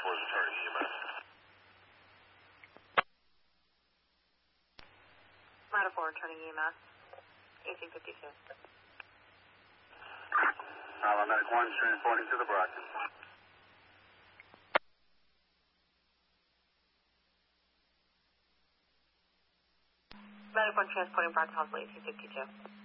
is returning EMS. Matterport returning EMS, 1852. Medic 1 transporting to the Brockton. Medic 1 transporting Brockton Hospital, 1852.